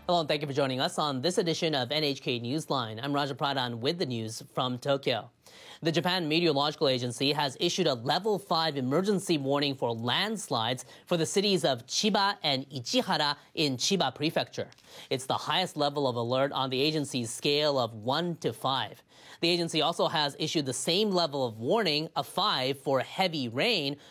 Hello and thank you for joining us on this edition of NHK Newsline. I'm Raja Pradhan with the news from Tokyo. The Japan Meteorological Agency has issued a level 5 emergency warning for landslides for the cities of Chiba and Ichihara in Chiba Prefecture. It's the highest level of alert on the agency's scale of 1 to 5. The agency also has issued the same level of warning, a 5, for heavy rain